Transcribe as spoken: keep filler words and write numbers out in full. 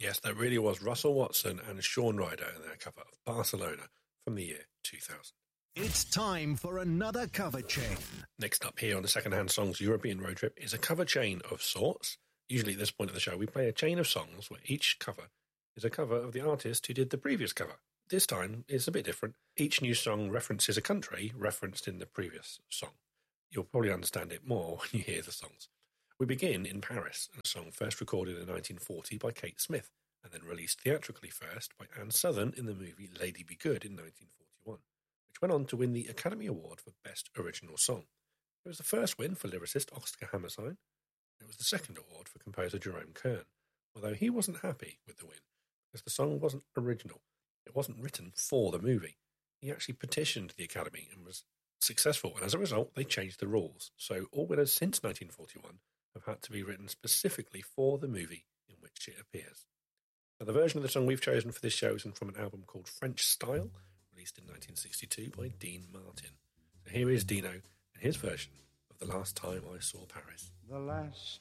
Yes, that really was Russell Watson and Shaun Ryder in their cover of Barcelona from the year two thousand. It's time for another cover chain. Next up here on the Secondhand Songs European Road Trip is a cover chain of sorts. Usually at this point of the show, we play a chain of songs where each cover is a cover of the artist who did the previous cover. This time, it's a bit different. Each new song references a country referenced in the previous song. You'll probably understand it more when you hear the songs. We begin in Paris, a song first recorded in nineteen forty by Kate Smith, and then released theatrically first by Anne Southern in the movie Lady Be Good in nineteen forty-one, which went on to win the Academy Award for Best Original Song. It was the first win for lyricist Oscar Hammerstein. It was the second award for composer Jerome Kern, although he wasn't happy with the win, because the song wasn't original. It wasn't written for the movie. He actually petitioned the Academy and was successful, and as a result, they changed the rules. So all winners since nineteen forty-one have had to be written specifically for the movie in which it appears. Now, the version of the song we've chosen for this show is from an album called French Style, released in nineteen sixty-two by Dean Martin. So here is Dino and his version of The Last Time I Saw Paris. The last